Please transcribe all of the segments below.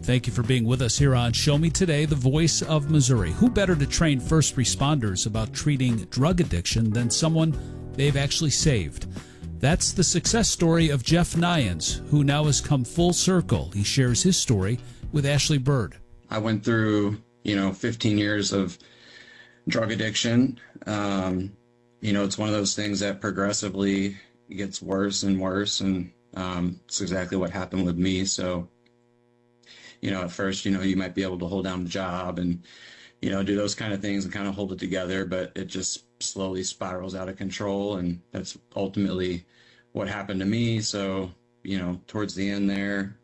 Thank you for being with us here on Show Me Today, the voice of Missouri. Who better to train first responders about treating drug addiction than someone they've actually saved? That's the success story of Jeff Nyans, who now has come full circle. He shares his story with Ashley Bird. I went through, 15 years of drug addiction. It's one of those things that progressively gets worse and worse, and it's exactly what happened with me. So, at first, you might be able to hold down the job and, do those kind of things and kind of hold it together, but it just slowly spirals out of control, and that's ultimately what happened to me. So, towards the end there,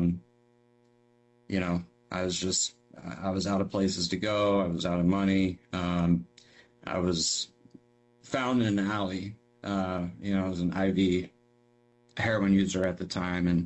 I was out of places to go. I was out of money. I was found in an alley. I was an IV heroin user at the time, and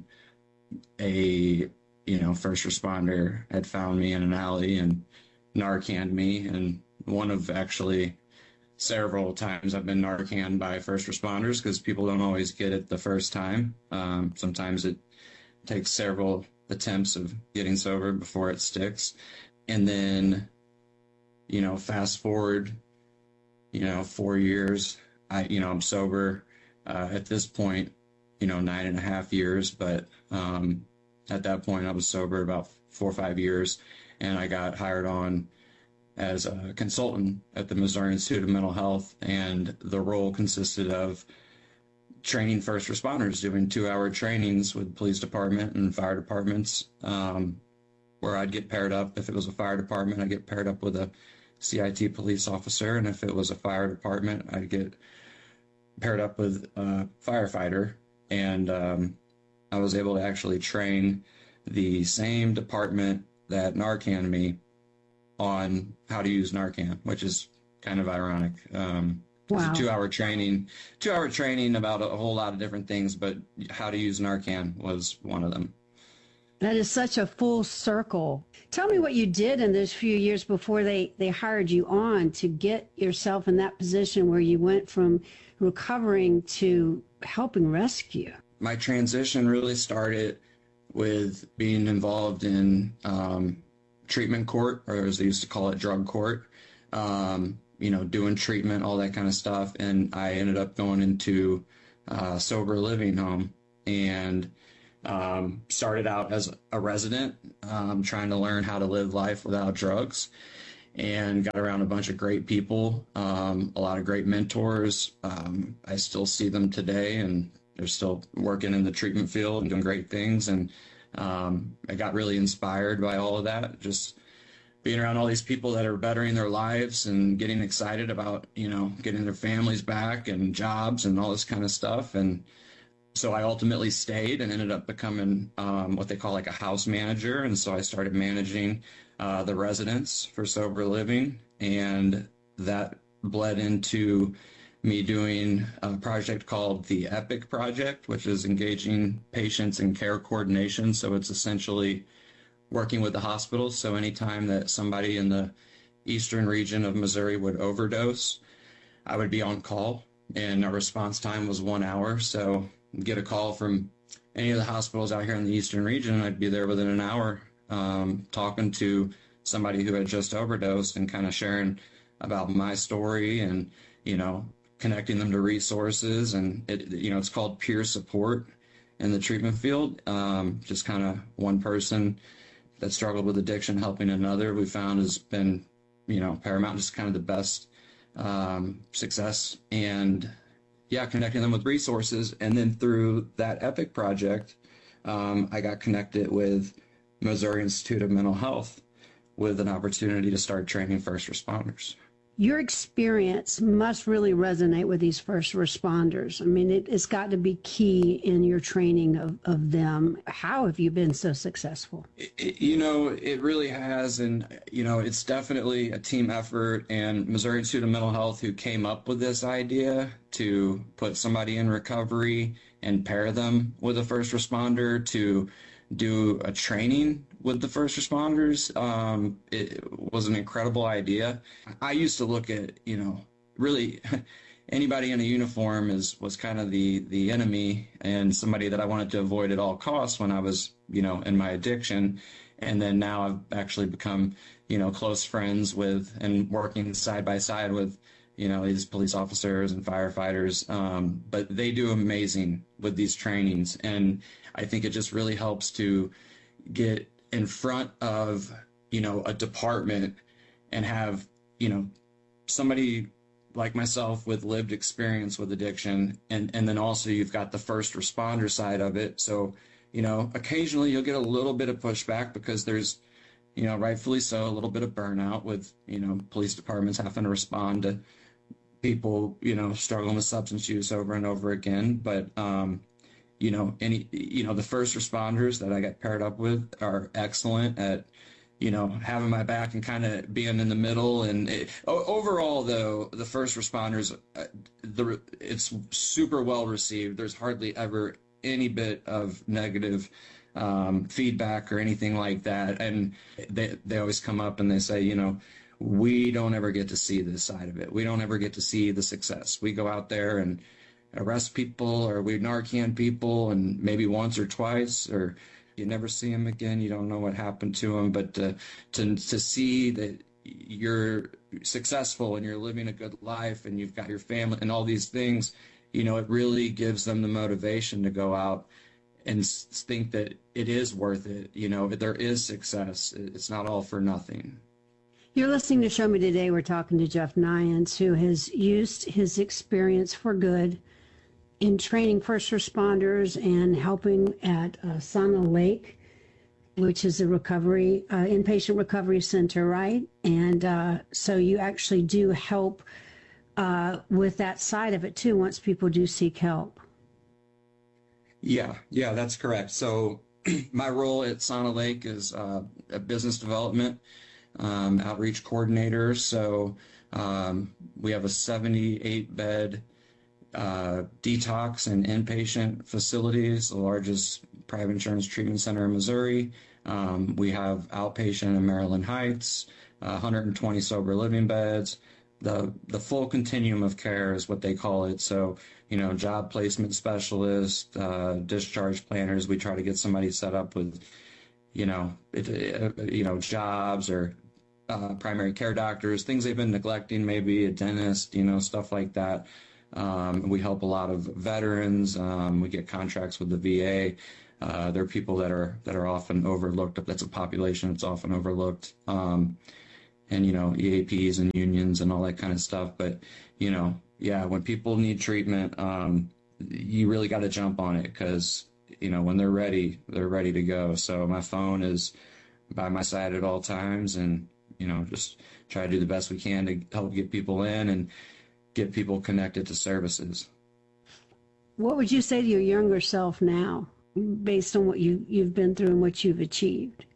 a first responder had found me in an alley and Narcaned me. And one of actually several times I've been Narcaned by first responders, because people don't always get it the first time. Sometimes it takes several attempts of getting sober before it sticks. And then, fast forward, 4 years, I'm sober at this point, 9.5 years, but at that point I was sober about 4 or 5 years, and I got hired on as a consultant at the Missouri Institute of Mental Health, and the role consisted of training first responders, doing 2-hour trainings with police department and fire departments, where I'd get paired up. If it was a fire department, I'd get paired up with a CIT police officer, and if it was a fire department, I'd get paired up with a firefighter. And I was able to actually train the same department that Narcaned me on how to use Narcan, which is kind of ironic. Wow. It's a 2-hour training about a whole lot of different things, but how to use Narcan was one of them. That is such a full circle. Tell me what you did in those few years before they hired you on to get yourself in that position where you went from recovering to helping rescue. My transition really started with being involved in treatment court, or as they used to call it, drug court, doing treatment, all that kind of stuff. And I ended up going into a sober living home, and started out as a resident, trying to learn how to live life without drugs, and got around a bunch of great people, a lot of great mentors. I still see them today, and they're still working in the treatment field and doing great things. And I got really inspired by all of that, just being around all these people that are bettering their lives and getting excited about, getting their families back and jobs and all this kind of stuff. And so I ultimately stayed and ended up becoming what they call like a house manager. And so I started managing the residents for sober living, and that bled into me doing a project called the EPIC project, which is engaging patients in care coordination. So it's essentially working with the hospitals. So anytime that somebody in the eastern region of Missouri would overdose, I would be on call, and our response time was 1 hour. So I'd get a call from any of the hospitals out here in the eastern region, and I'd be there within an hour, talking to somebody who had just overdosed and kind of sharing about my story and, connecting them to resources. And it's called peer support in the treatment field. Just kind of one person that struggled with addiction helping another, we found has been, paramount, just kind of the best success. And connecting them with resources. And then through that EPIC project, I got connected with Missouri Institute of Mental Health with an opportunity to start training first responders. Your experience must really resonate with these first responders. I mean, it's got to be key in your training of them. How have you been so successful? It really has. And, it's definitely a team effort. And Missouri Institute of Mental Health, who came up with this idea to put somebody in recovery and pair them with a first responder to do a training with the first responders, it was an incredible idea. I used to look at, really anybody in a uniform was kind of the enemy and somebody that I wanted to avoid at all costs when I was, in my addiction. And then now I've actually become, close friends with and working side by side with, these police officers and firefighters. But they do amazing with these trainings. And I think it just really helps to get in front of, a department and have, somebody like myself with lived experience with addiction. And then also you've got the first responder side of it. So, occasionally you'll get a little bit of pushback because there's, rightfully so, a little bit of burnout with, police departments having to respond to people, struggling with substance use over and over again. But, the first responders that I got paired up with are excellent at, having my back and kind of being in the middle. And overall, though, the first responders, it's super well received. There's hardly ever any bit of negative feedback or anything like that. And they always come up and they say, we don't ever get to see this side of it. We don't ever get to see the success. We go out there and arrest people, or we Narcan people, and maybe once or twice, or you never see them again. You don't know what happened to them. But to see that you're successful and you're living a good life and you've got your family and all these things, it really gives them the motivation to go out and think that it is worth it. There is success. It's not all for nothing. You're listening to Show Me Today. We're talking to Jeff Nyans, who has used his experience for good in training first responders and helping at Sana Lake, which is a inpatient recovery center, right? And so you actually do help with that side of it too, once people do seek help. Yeah, that's correct. So my role at Sana Lake is a business development outreach coordinator. So we have a 78-bed detox and inpatient facilities, the largest private insurance treatment center in Missouri. We have outpatient in Maryland Heights, 120 sober living beds. The full continuum of care is what they call it. So, job placement specialists, discharge planners. We try to get somebody set up with, jobs or primary care doctors, things they've been neglecting, maybe a dentist, stuff like that. We help a lot of veterans. We get contracts with the VA. There are people that are often overlooked. That's a population that's often overlooked. And, EAPs and unions and all that kind of stuff. But, when people need treatment, you really got to jump on it because, when they're ready to go. So my phone is by my side at all times, and, just try to do the best we can to help get people in and get people connected to services. What would you say to your younger self now, based on what you've been through and what you've achieved?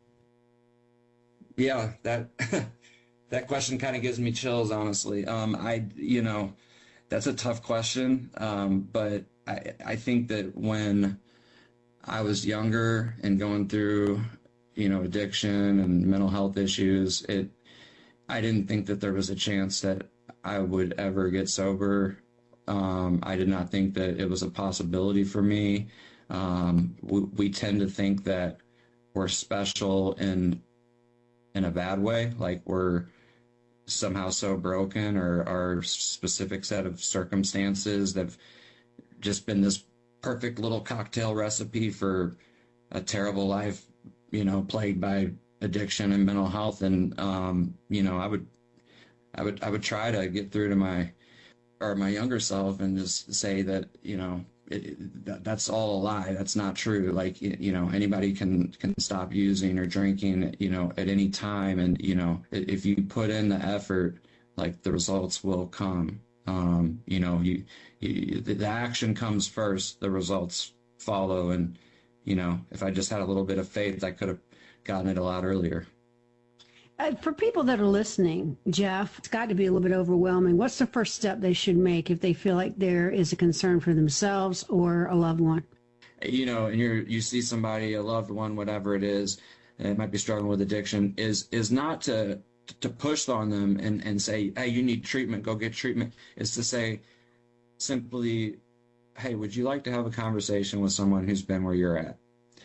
Yeah, that question kind of gives me chills, honestly. That's a tough question. But I think that when I was younger and going through, addiction and mental health issues, I didn't think that there was a chance that I would ever get sober. I did not think that it was a possibility for me. We tend to think that we're special in a bad way, like we're somehow so broken, or our specific set of circumstances that have just been this perfect little cocktail recipe for a terrible life, plagued by addiction and mental health. And I would try to get through to my younger self and just say that that's all a lie. That's not true. Like, anybody can stop using or drinking, at any time. And, if you put in the effort, like, the results will come. The action comes first, the results follow. And, if I just had a little bit of faith, I could have gotten it a lot earlier. For people that are listening, Jeff, it's got to be a little bit overwhelming. What's the first step they should make if they feel like there is a concern for themselves or a loved one? And you see somebody, a loved one, whatever it is, and it might be struggling with addiction, is not to push on them and say, hey, you need treatment, go get treatment. It's to say simply, hey, would you like to have a conversation with someone who's been where you're at?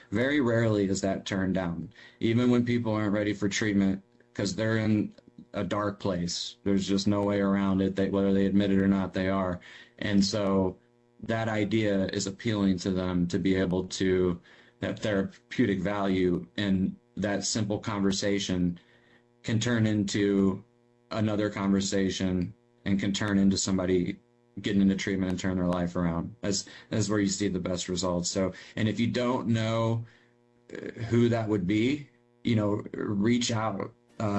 Very rarely is that turned down, even when people aren't ready for treatment because they're in a dark place. There's just no way around it, whether they admit it or not, they are. And so that idea is appealing to them, to be able to, that therapeutic value in that simple conversation can turn into another conversation and can turn into somebody getting into treatment and turn their life around. That's where you see the best results. So, and if you don't know who that would be, reach out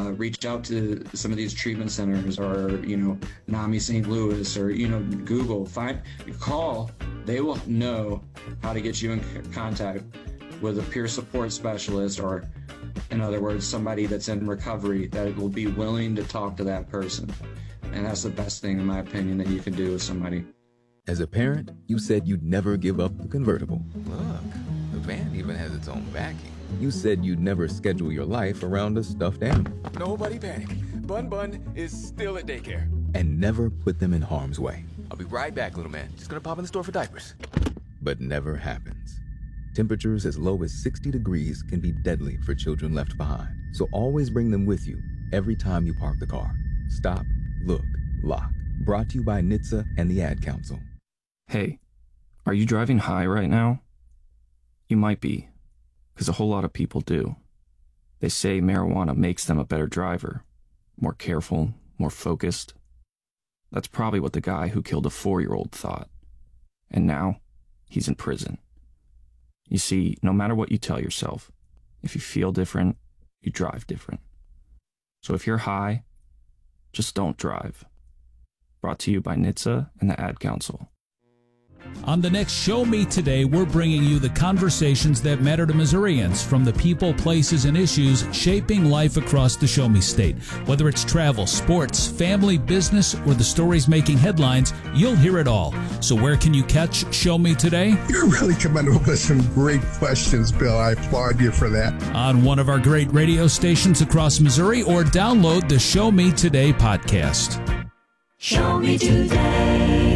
to some of these treatment centers, or, NAMI St. Louis, or, Google, call. They will know how to get you in contact with a peer support specialist, or in other words, somebody that's in recovery that will be willing to talk to that person. And that's the best thing, in my opinion, that you can do with somebody. As a parent, you said you'd never give up the convertible. Look, the van even has its own backing. You said you'd never schedule your life around a stuffed animal. Nobody panic. Bun is still at daycare. And never put them in harm's way. I'll be right back, little man. Just gonna pop in the store for diapers. But never happens. Temperatures as low as 60 degrees can be deadly for children left behind. So always bring them with you every time you park the car. Stop, look, lock. Brought to you by NHTSA and the Ad Council. Hey, are you driving high right now? You might be, because a whole lot of people do. They say marijuana makes them a better driver, more careful, more focused. That's probably what the guy who killed a 4-year-old thought. And now, he's in prison. You see, no matter what you tell yourself, if you feel different, you drive different. So if you're high, just don't drive. Brought to you by NHTSA and the Ad Council. On the next Show Me Today, we're bringing you the conversations that matter to Missourians, from the people, places, and issues shaping life across the Show Me State. Whether it's travel, sports, family, business, or the stories making headlines, you'll hear it all. So where can you catch Show Me Today? You're really coming up with some great questions, Bill. I applaud you for that. On one of our great radio stations across Missouri, or download the Show Me Today podcast. Show Me Today.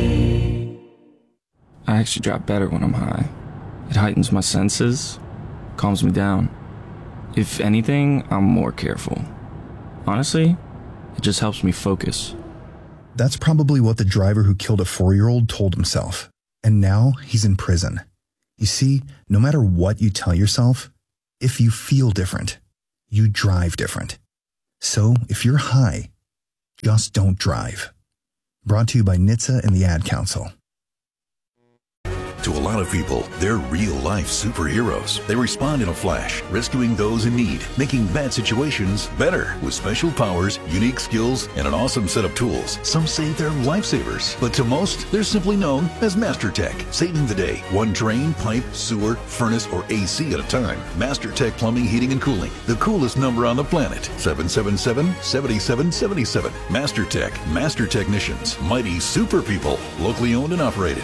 I actually drive better when I'm high. It heightens my senses, calms me down. If anything, I'm more careful. Honestly, it just helps me focus. That's probably what the driver who killed a 4-year-old told himself. And now he's in prison. You see, no matter what you tell yourself, if you feel different, you drive different. So if you're high, just don't drive. Brought to you by NHTSA and the Ad Council. To a lot of people, they're real-life superheroes. They respond in a flash, rescuing those in need, making bad situations better with special powers, unique skills, and an awesome set of tools. Some say they're lifesavers, but to most, they're simply known as MasterTech, saving the day, one drain, pipe, sewer, furnace, or AC at a time. MasterTech Plumbing, Heating, and Cooling, the coolest number on the planet, 777-7777. MasterTech, Master Technicians, mighty super people, locally owned and operated.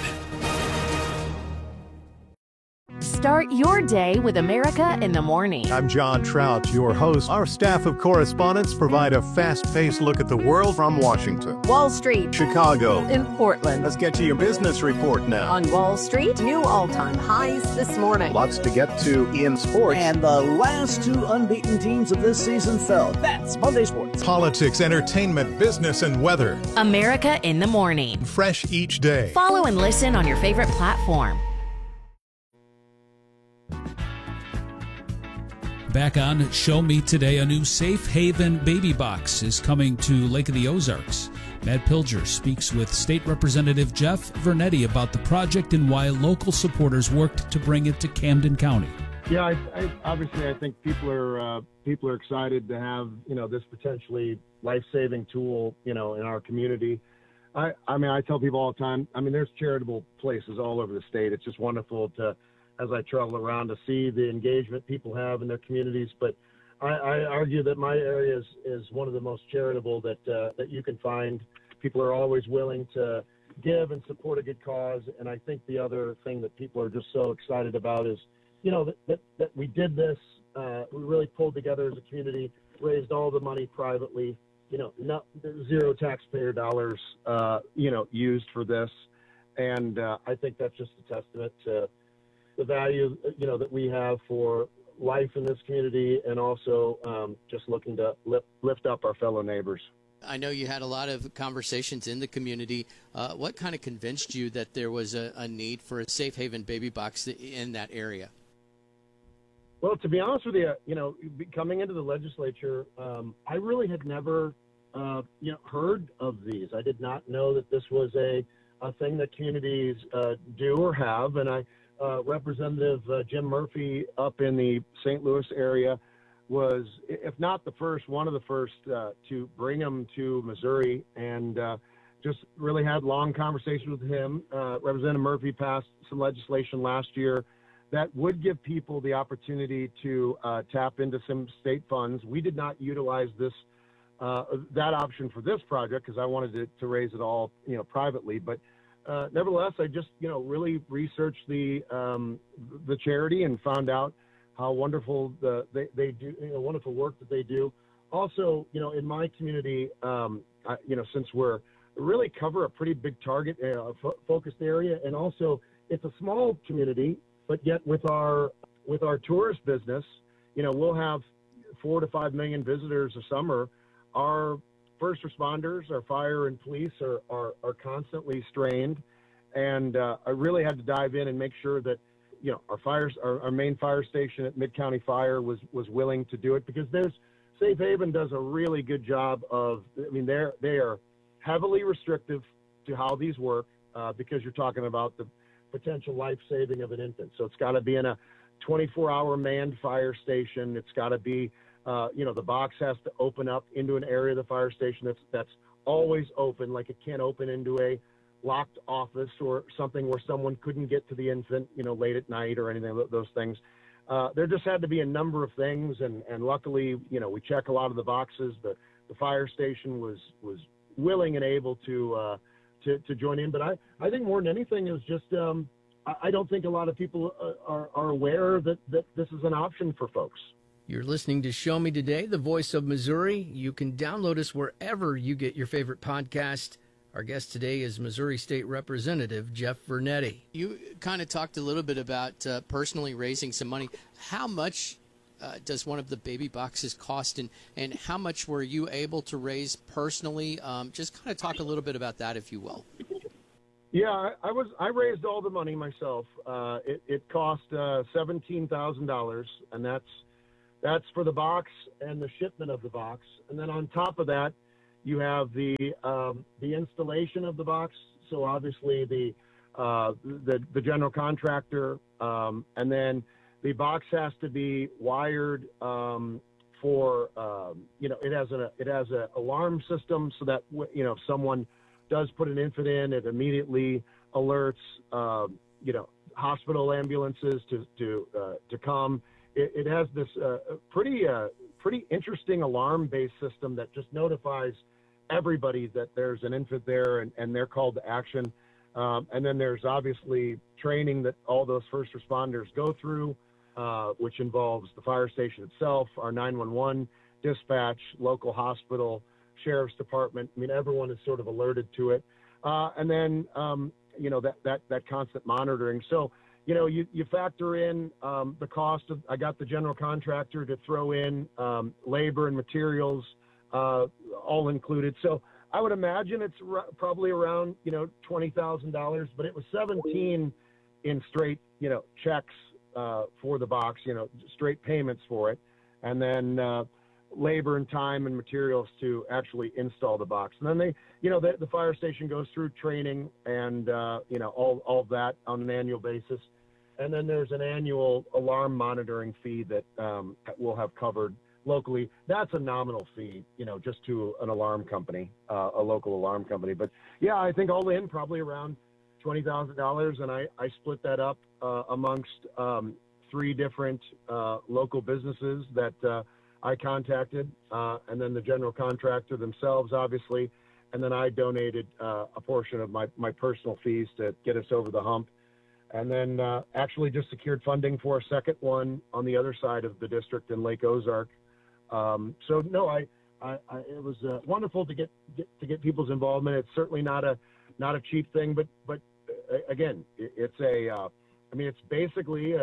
Start your day with America in the Morning. I'm John Trout, your host. Our staff of correspondents provide a fast-paced look at the world from Washington, Wall Street, Chicago, in Portland. Let's get to your business report now. On Wall Street, new all-time highs this morning. Lots to get to in sports. And the last 2 unbeaten teams of this season fell. That's Monday Sports. Politics, entertainment, business, and weather. America in the Morning. Fresh each day. Follow and listen on your favorite platform. Back on Show Me Today, a new Safe Haven baby box is coming to Lake of the Ozarks. Matt Pilger speaks with State Representative Jeff Vernetti about the project and why local supporters worked to bring it to Camden County. Yeah, obviously I think people are excited to have this potentially life-saving tool in our community. I tell people all the time. There's charitable places all over the state. It's just wonderful to, as I travel around, to see the engagement people have in their communities. But I argue that my area is one of the most charitable that you can find. People are always willing to give and support a good cause. And I think the other thing that people are just so excited about is, that we did this. We really pulled together as a community, raised all the money privately, not zero taxpayer dollars, used for this. And I think that's just a testament to the value, that we have for life in this community, and also just looking to lift up our fellow neighbors. I know you had a lot of conversations in the community. What kind of convinced you that there was a need for a safe haven baby box in that area? Well, to be honest with you, coming into the legislature, I really had never, heard of these. I did not know that this was a thing that communities do or have. And Representative Jim Murphy up in the St. Louis area was, if not the first, one of the first to bring them to Missouri, and just really had long conversations with him. Representative Murphy passed some legislation last year that would give people the opportunity to tap into some state funds. We did not utilize that option for this project because I wanted to raise it all, privately. But nevertheless, I just, really researched the charity and found out how wonderful they do, wonderful work that they do. Also, in my community, since we're really cover a pretty big target focused area, and also it's a small community, but yet with our tourist business, we'll have 4 to 5 million visitors a summer. Our first responders, our fire and police are constantly strained, and I really had to dive in and make sure that our main fire station at Mid-County Fire was willing to do it, because Safe Haven does a really good job of, they are heavily restrictive to how these work, because you're talking about the potential life saving of an infant. So it's got to be in a 24-hour manned fire station. It's got to be, the box has to open up into an area of the fire station that's always open, like it can't open into a locked office or something where someone couldn't get to the infant, late at night or anything of those things. There just had to be a number of things, and luckily, we check a lot of the boxes. The fire station was willing and able to join in. But I think more than anything is just I don't think a lot of people are aware that this is an option for folks. You're listening to Show Me Today, the voice of Missouri. You can download us wherever you get your favorite podcast. Our guest today is Missouri State Representative Jeff Vernetti. You kind of talked a little bit about personally raising some money. How much does one of the baby boxes cost, and how much were you able to raise personally? Just kind of talk a little bit about that, if you will. Yeah, I raised all the money myself. It cost $17,000, and that's for the box and the shipment of the box. And then on top of that, you have the installation of the box. So obviously the general contractor, and then the box has to be wired for it has an alarm system, so that if someone does put an infant in, it immediately alerts hospital ambulances to come. It has this pretty interesting alarm-based system that just notifies everybody that there's an infant there, and they're called to action. And then there's obviously training that all those first responders go through, which involves the fire station itself, our 911 dispatch, local hospital, sheriff's department. Everyone is sort of alerted to it. And then, that constant monitoring. So, you factor in the cost of, I got the general contractor to throw in labor and materials, all included. So I would imagine it's probably around, $20,000, but it was 17 in straight, checks for the box, straight payments for it. And then labor and time and materials to actually install the box. And then the fire station goes through training and, all that on an annual basis. And then there's an annual alarm monitoring fee that we'll have covered locally. That's a nominal fee, just to an alarm company, a local alarm company. But yeah, I think all in probably around $20,000. And I split that up amongst 3 different local businesses that I contacted, and then the general contractor themselves, obviously. And then I donated a portion of my personal fees to get us over the hump. And then actually just secured funding for a second one on the other side of the district in Lake Ozark. So no, it was wonderful to get people's involvement. It's certainly not a cheap thing, but again, it's I mean, it's basically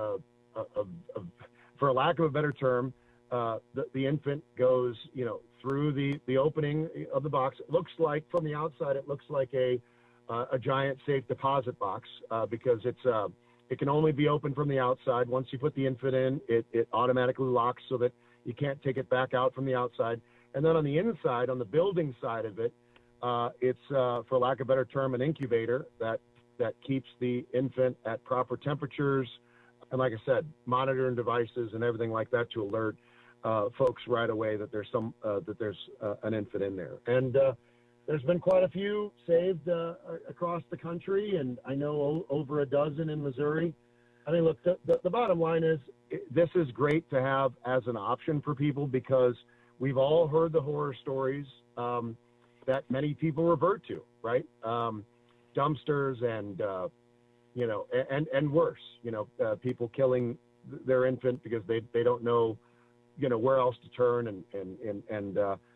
for lack of a better term, the infant goes, through the opening of the box. It looks like from the outside, it looks like a giant safe deposit box because it can only be opened from the outside. Once you put the infant in, it automatically locks so that you can't take it back out from the outside. And then on the inside, on the building side of it, it's for lack of a better term, an incubator that keeps the infant at proper temperatures. And like I said, monitoring devices and everything like that to alert folks right away that there's an infant in there. And there's been quite a few saved across the country, and I know over a dozen in Missouri. I mean, look, the bottom line is this is great to have as an option for people because we've all heard the horror stories that many people revert to, right? Dumpsters and and worse, people killing their infant because they don't know, where else to turn. And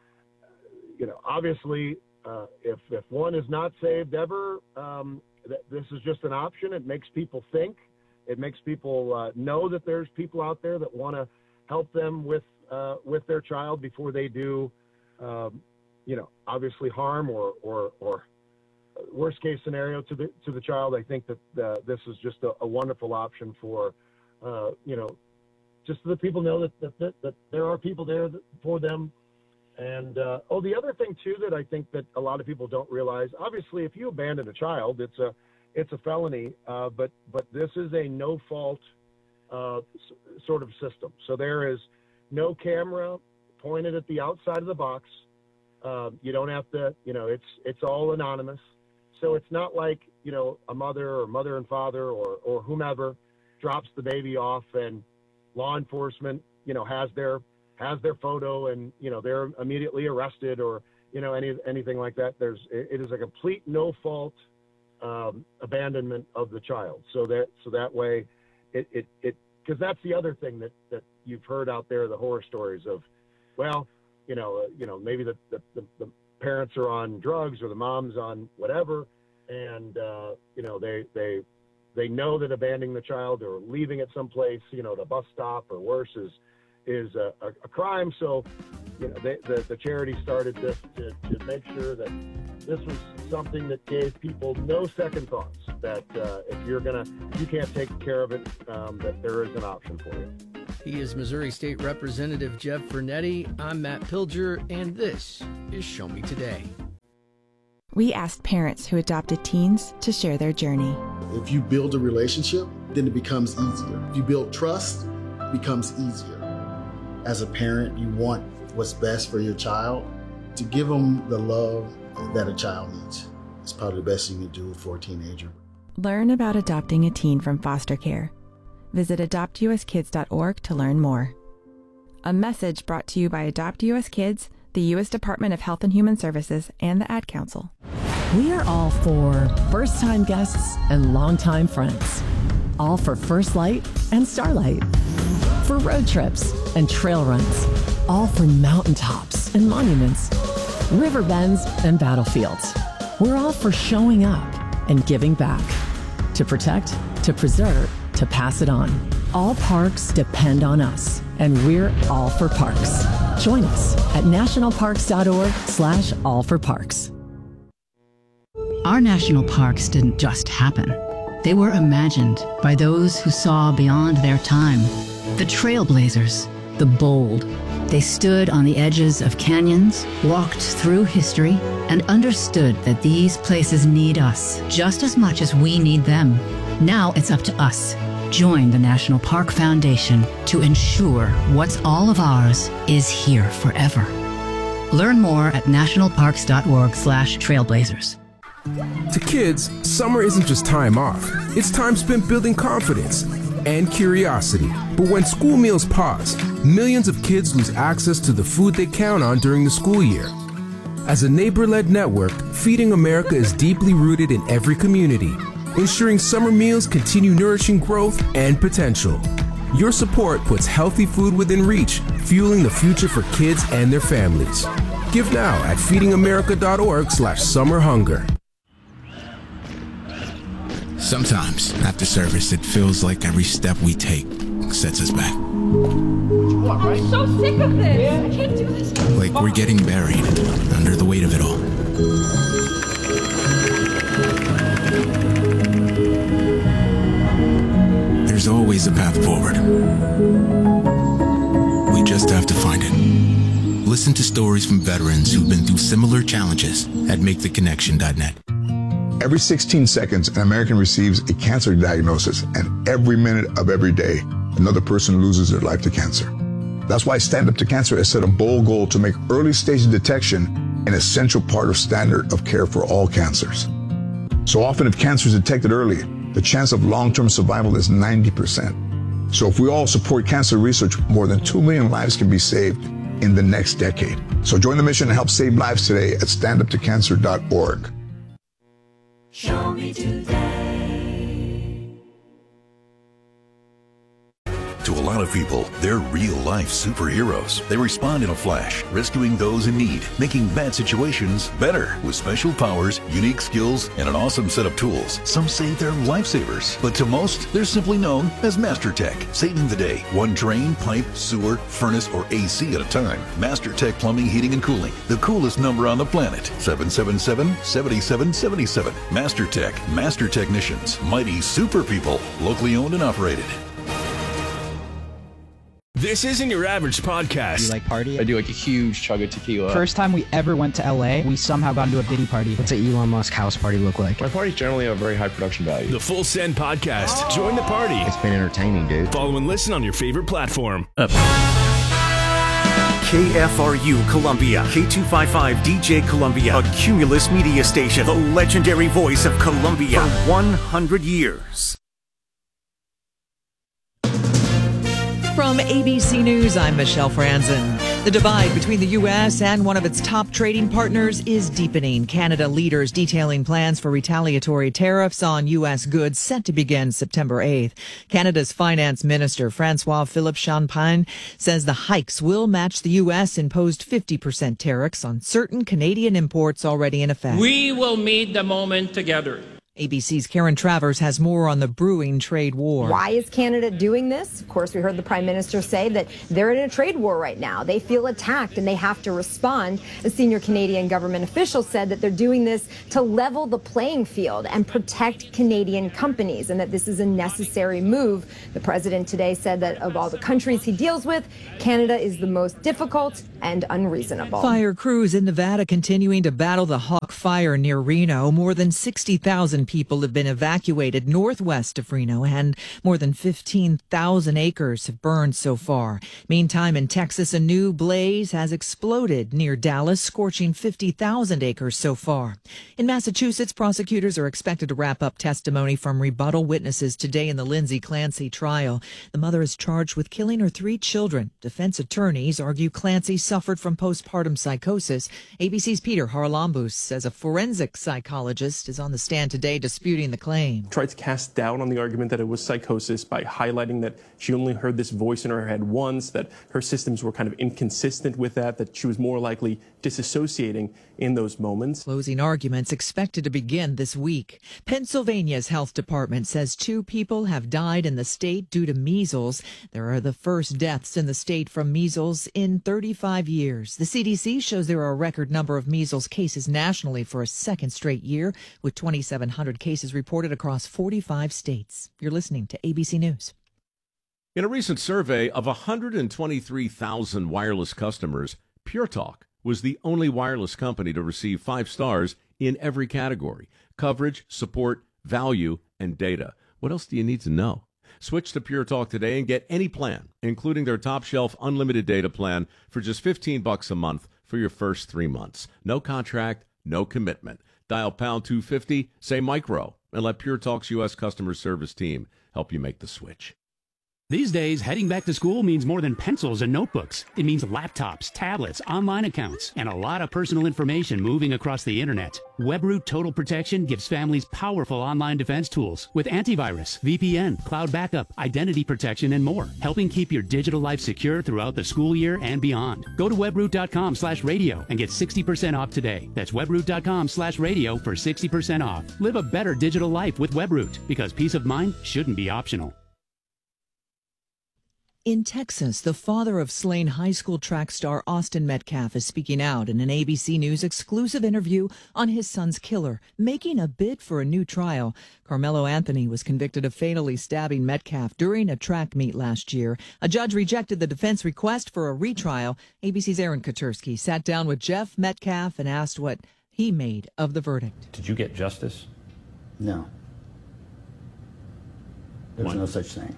obviously, if one is not saved ever, this is just an option. It makes people think. It makes people know that there's people out there that want to help them with their child before they do, obviously harm or worst case scenario to the child. I think that this is just a wonderful option for, just so that people know that there are people there for them. And the other thing too that I think that a lot of people don't realize, obviously, if you abandon a child, it's a felony, but this is a no fault sort of system. So there is no camera pointed at the outside of the box. You don't have to, it's all anonymous. So it's not like, a mother or mother and father or whomever drops the baby off and law enforcement, has their photo and, they're immediately arrested or, anything like that. It is a complete no fault abandonment of the child. So that way it because that's the other thing that you've heard out there, the horror stories of, well, maybe the parents are on drugs or the mom's on whatever, and they know that abandoning the child or leaving it someplace, the bus stop or worse is a crime. So the charity started this to make sure that this was something that gave people no second thoughts, that if you can't take care of it, that there is an option for you. He is Missouri State Representative Jeff Vernetti. I'm Matt Pilger, and this is Show Me Today. We asked parents who adopted teens to share their journey. If you build a relationship, then it becomes easier. If you build trust, it becomes easier. As a parent, you want what's best for your child. To give them the love that a child needs. It's probably the best you can do for a teenager. Learn about adopting a teen from foster care. Visit adoptuskids.org to learn more. A message brought to you by Adopt US Kids, the U.S. Department of Health and Human Services, and the Ad Council. We are all for first-time guests and longtime friends. All for First Light and Starlight. For road trips and trail runs. All for mountaintops and monuments. River bends and battlefields. We're all for showing up and giving back. To protect, to preserve, to pass it on. All parks depend on us, and we're all for parks. Join us at nationalparks.org/allforparks. Our national parks didn't just happen. They were imagined by those who saw beyond their time. The trailblazers, the bold. They stood on the edges of canyons, walked through history, and understood that these places need us just as much as we need them. Now it's up to us. Join the National Park Foundation to ensure what's all of ours is here forever. Learn more at nationalparks.org/trailblazers. To kids, summer isn't just time off. It's time spent building confidence and curiosity. But when school meals pause, millions of kids lose access to the food they count on during the school year. As a neighbor-led network, Feeding America is deeply rooted in every community, ensuring summer meals continue nourishing growth and potential. Your support puts healthy food within reach, fueling the future for kids and their families. Give now at feedingamerica.org/summerhunger. Sometimes, after service, it feels like every step we take sets us back. I'm so sick of this. I can't do this. Like we're getting buried under the weight of it all. There's always a path forward. We just have to find it. Listen to stories from veterans who've been through similar challenges at MakeTheConnection.net. Every 16 seconds, an American receives a cancer diagnosis, and every minute of every day, another person loses their life to cancer. That's why Stand Up to Cancer has set a bold goal to make early stage detection an essential part of standard of care for all cancers. So often, if cancer is detected early, the chance of long-term survival is 90%. So if we all support cancer research, more than 2 million lives can be saved in the next decade. So join the mission and help save lives today at standuptocancer.org. Show me today. To a lot of people, they're real-life superheroes. They respond in a flash, rescuing those in need, making bad situations better with special powers, unique skills, and an awesome set of tools. Some say they're lifesavers, but to most, they're simply known as Master Tech, saving the day, one drain, pipe, sewer, furnace, or AC at a time. Master Tech Plumbing, Heating, and Cooling, the coolest number on the planet. 777-7777. Master Tech, Master Technicians, mighty super people, locally owned and operated. This isn't your average podcast. Do you like party? I do like a huge chug of tequila. First time we ever went to LA, we somehow got into a Diddy party. What's an Elon Musk house party look like? My parties generally have very high production value. The Full Send Podcast. Join the party. It's been entertaining, dude. Follow and listen on your favorite platform. KFRU Columbia, K255 DJ Columbia, a Cumulus media station, the legendary voice of Columbia for 100 years. From ABC News, I'm Michelle Franzen. The divide between the U.S. and one of its top trading partners is deepening. Canada leaders detailing plans for retaliatory tariffs on U.S. goods set to begin September 8th. Canada's Finance Minister, François-Philippe Champagne, says the hikes will match the U.S. imposed 50% tariffs on certain Canadian imports already in effect. We will meet the moment together. ABC's Karen Travers has more on the brewing trade war. Why is Canada doing this? Of course, we heard the Prime Minister say that they're in a trade war right now. They feel attacked and they have to respond. A senior Canadian government official said that they're doing this to level the playing field and protect Canadian companies, and that this is a necessary move. The president today said that of all the countries he deals with, Canada is the most difficult and unreasonable. Fire crews in Nevada continuing to battle the Hawk Fire near Reno. More than 60,000 people have been evacuated northwest of Reno, and more than 15,000 acres have burned so far. Meantime, in Texas, a new blaze has exploded near Dallas, scorching 50,000 acres so far. In Massachusetts, prosecutors are expected to wrap up testimony from rebuttal witnesses today in the Lindsay Clancy trial. The mother is charged with killing her 3 children. Defense attorneys argue Clancy suffered from postpartum psychosis. ABC's Peter Haralambous says a forensic psychologist is on the stand today disputing the claim. Tried to cast doubt on the argument that it was psychosis by highlighting that she only heard this voice in her head once, that her systems were kind of inconsistent with that she was more likely disassociating in those moments. Closing arguments expected to begin this week. Pennsylvania's health department says 2 people have died in the state due to measles. There are the first deaths in the state from measles in 35 years. The CDC shows there are a record number of measles cases nationally for a second straight year, with 2,700 cases reported across 45 states. You're listening to ABC News. In a recent survey of 123,000 wireless customers, Pure Talk was the only wireless company to receive 5 stars in every category: coverage, support, value, and data. What else do you need to know? Switch to Pure Talk today and get any plan, including their top shelf unlimited data plan, for just $15 a month for your first 3 months. No contract, no commitment. Dial pound 250, say micro, and let Pure Talk's U.S. customer service team help you make the switch. These days, heading back to school means more than pencils and notebooks. It means laptops, tablets, online accounts, and a lot of personal information moving across the internet. WebRoot Total Protection gives families powerful online defense tools with antivirus, VPN, cloud backup, identity protection, and more, helping keep your digital life secure throughout the school year and beyond. Go to webroot.com/radio and get 60% off today. That's webroot.com/radio for 60% off. Live a better digital life with WebRoot, because peace of mind shouldn't be optional. In Texas, the father of slain high school track star Austin Metcalf is speaking out in an ABC News exclusive interview on his son's killer, making a bid for a new trial. Carmelo Anthony was convicted of fatally stabbing Metcalf during a track meet last year. A judge rejected the defense request for a retrial. ABC's Aaron Katersky sat down with Jeff Metcalf and asked what he made of the verdict. Did you get justice? No. There's no such thing.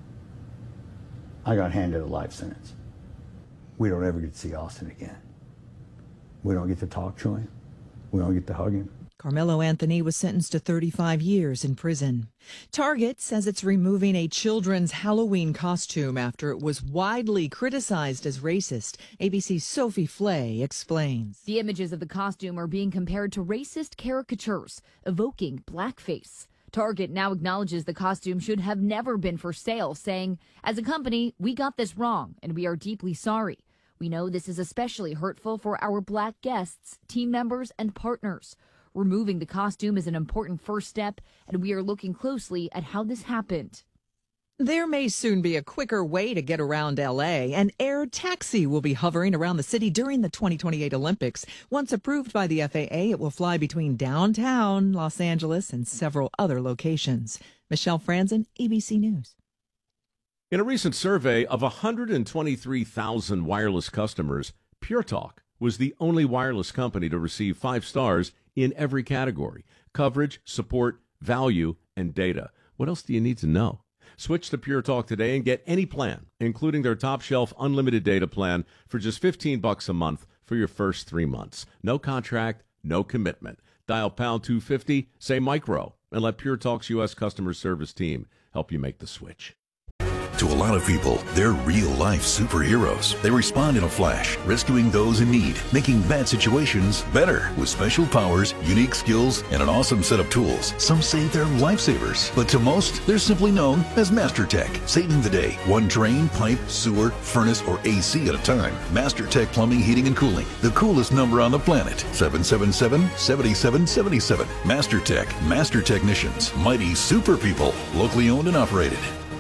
I got handed a life sentence. We don't ever get to see Austin again. We don't get to talk to him. We don't get to hug him. Carmelo Anthony was sentenced to 35 years in prison. Target says it's removing a children's Halloween costume after it was widely criticized as racist. ABC's Sophie Flay explains. The images of the costume are being compared to racist caricatures, evoking blackface. Target now acknowledges the costume should have never been for sale, saying, "As a company, we got this wrong, and we are deeply sorry. We know this is especially hurtful for our Black guests, team members, and partners. Removing the costume is an important first step, and we are looking closely at how this happened." There may soon be a quicker way to get around L.A. An air taxi will be hovering around the city during the 2028 Olympics. Once approved by the FAA, it will fly between downtown Los Angeles and several other locations. Michelle Franzen, ABC News. In a recent survey of 123,000 wireless customers, Pure Talk was the only wireless company to receive 5 stars in every category: coverage, support, value, and data. What else do you need to know? Switch to Pure Talk today and get any plan, including their top shelf unlimited data plan, for just $15 a month for your first 3 months. No contract, no commitment. Dial pound 250, say micro, and let Pure Talk's U.S. customer service team help you make the switch. To a lot of people, they're real-life superheroes. They respond in a flash, rescuing those in need, making bad situations better with special powers, unique skills, and an awesome set of tools. Some say they're lifesavers, but to most, they're simply known as MasterTech, saving the day, one drain, pipe, sewer, furnace, or AC at a time. MasterTech Plumbing, Heating, and Cooling, the coolest number on the planet, 777-7777. MasterTech, Master Technicians, mighty super people, locally owned and operated.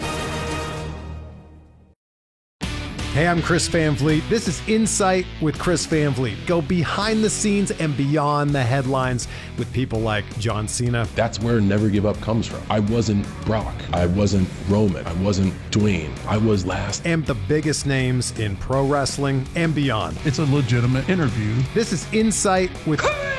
Hey, I'm Chris Van Vliet. This is Insight with Chris Van Vliet. Go behind the scenes and beyond the headlines with people like John Cena. That's where Never Give Up comes from. I wasn't Brock. I wasn't Roman. I wasn't Dwayne. I was last. And the biggest names in pro wrestling and beyond. It's a legitimate interview. This is Insight with